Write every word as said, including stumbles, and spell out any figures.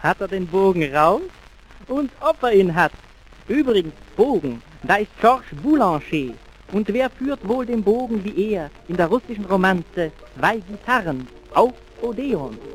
hat er den Bogen raus und ob er ihn hat. Übrigens, Bogen, da ist Georges Boulanger. Und wer führt wohl den Bogen wie er in der russischen Romanze Zwei Gitarren auf Odeon?